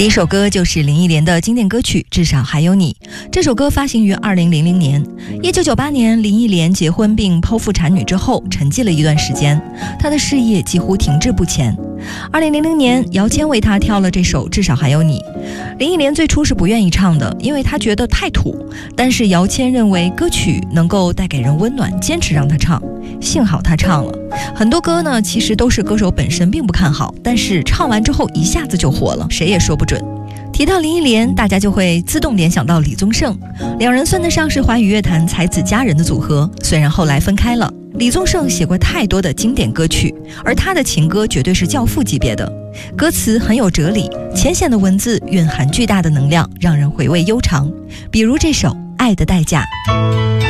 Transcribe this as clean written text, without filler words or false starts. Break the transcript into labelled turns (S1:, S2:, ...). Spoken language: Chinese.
S1: 第一首歌就是林忆莲的经典歌曲《至少还有你》。这首歌发行于2000年。1998年，林忆莲结婚并剖腹产女之后，沉寂了一段时间，她的事业几乎停滞不前。2000年，姚谦为她挑了这首《至少还有你》。林忆莲最初是不愿意唱的，因为她觉得太土，但是姚谦认为歌曲能够带给人温暖，坚持让她唱。幸好她唱了。很多歌呢，其实都是歌手本身并不看好，但是唱完之后一下子就火了，谁也说不准。提到林忆莲，大家就会自动联想到李宗盛，两人算得上是华语乐坛才子佳人的组合，虽然后来分开了。李宗盛写过太多的经典歌曲，而他的情歌绝对是教父级别的，歌词很有哲理，浅显的文字蕴含巨大的能量，让人回味悠长。比如这首《爱的代价》。